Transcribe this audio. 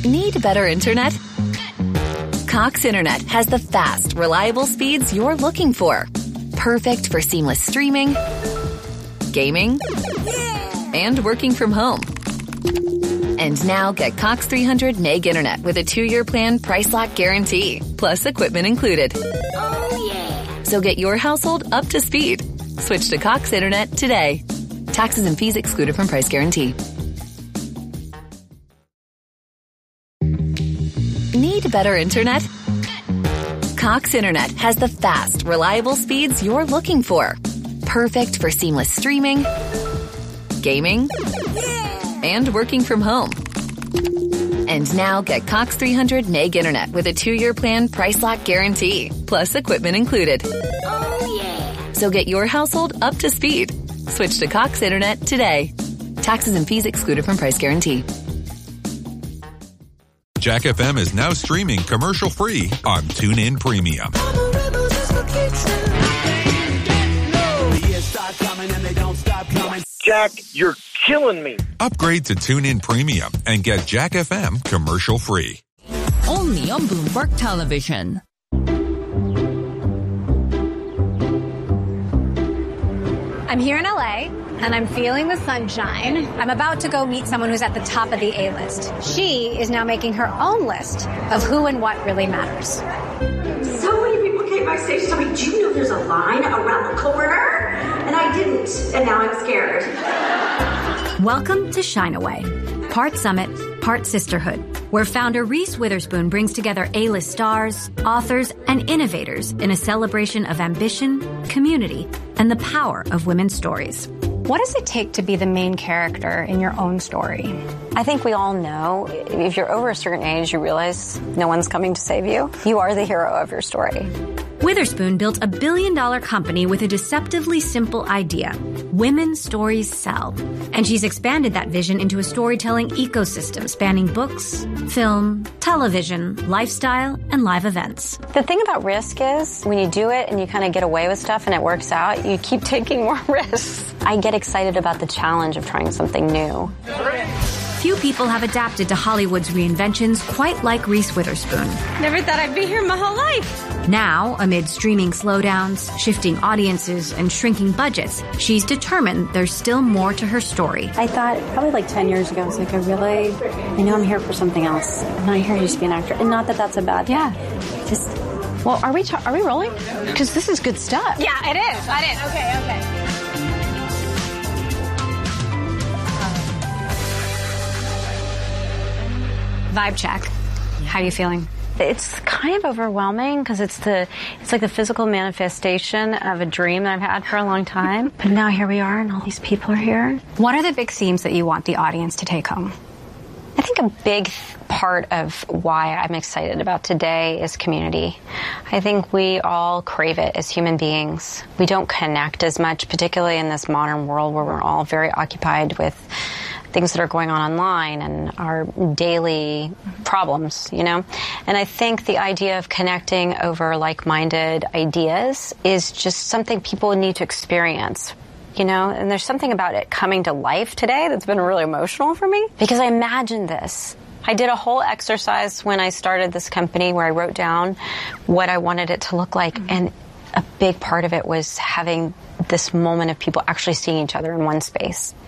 Need better internet? Cox Internet has the fast, reliable speeds you're looking for. Perfect for seamless streaming, gaming, and working from home. And now get Cox 300 meg internet with a 2-year plan price lock guarantee, plus equipment included. Oh, yeah. So get your household up to speed. Switch to Cox Internet today. Taxes and fees excluded from price guarantee. Need better internet? Cox Internet has the fast, reliable speeds you're looking for. Perfect for seamless streaming, gaming, and working from home. And now get Cox 300 meg internet with a 2-year plan price lock guarantee, plus equipment included. Oh, yeah. So get your household up to speed. Switch to Cox Internet today. Taxes and fees excluded from price guarantee. Jack FM is now streaming commercial-free on TuneIn Premium. Jack, you're killing me. Upgrade to TuneIn Premium and get Jack FM commercial-free. Only on Bloomberg Television. I'm here in LA, and I'm feeling the sunshine. I'm about to go meet someone who's at the top of the A-list. She is now making her own list of who and what really matters. So many people came backstage and told me, do you know there's a line around the corner? And I didn't, and now I'm scared. Welcome to Shine Away. Part summit, part sisterhood, where founder Reese Witherspoon brings together A-list stars, authors, and innovators in a celebration of ambition, community, and the power of women's stories. What does it take to be the main character in your own story? I think we all know if you're over a certain age, you realize no one's coming to save you. You are the hero of your story. Witherspoon built a billion-dollar company with a deceptively simple idea. Women's stories sell. And she's expanded that vision into a storytelling ecosystem spanning books, film, television, lifestyle, and live events. The thing about risk is when you do it and you kind of get away with stuff and it works out, you keep taking more risks. I get excited about the challenge of trying something new. Few people have adapted to Hollywood's reinventions quite like Reese Witherspoon. Never thought I'd be here my whole life. Now, amid streaming slowdowns, shifting audiences, and shrinking budgets, she's determined there's still more to her story. I thought probably like 10 years ago, I was like, I know I'm here for something else. I'm not here to just be an actor. And not that that's a bad thing. Yeah. Just, well, are we rolling? Because this is good stuff. Yeah, it is. Okay. Vibe check. How are you feeling? It's kind of overwhelming because it's like the physical manifestation of a dream that I've had for a long time. But now here we are and all these people are here. What are the big themes that you want the audience to take home? I think a big part of why I'm excited about today is community. I think we all crave it as human beings. We don't connect as much, particularly in this modern world where we're all very occupied with things that are going on online and our daily problems, you know? And I think the idea of connecting over like-minded ideas is just something people need to experience, you know? And there's something about it coming to life today that's been really emotional for me because I imagined this. I did a whole exercise when I started this company where I wrote down what I wanted it to look like, and a big part of it was having this moment of people actually seeing each other in one space.